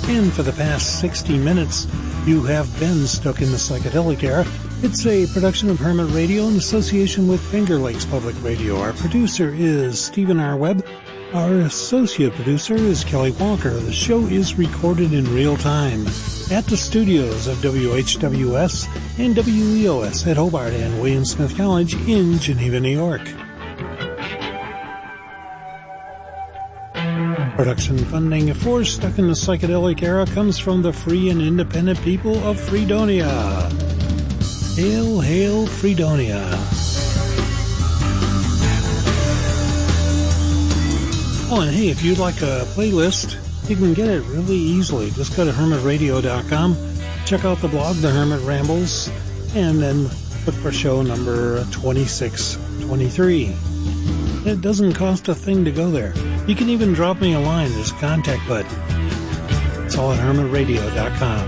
And for the past 60 minutes, you have been stuck in the psychedelic era. It's a production of Hermit Radio in association with Finger Lakes Public Radio. Our producer is Stephen R. Webb. Our associate producer is Kelly Walker. The show is recorded in real time at the studios of WHWS and WEOS at Hobart and William Smith College in Geneva, New York. Production funding for Stuck in the Psychedelic Era comes from the free and independent people of Fredonia. Hail, hail, Fredonia. Oh, and hey, if you'd like a playlist, you can get it really easily. Just go to hermitradio.com, check out the blog, The Hermit Rambles, and then look for show number 2623. It doesn't cost a thing to go there. You can even drop me a line. There's a contact button. It's all at hermitradio.com.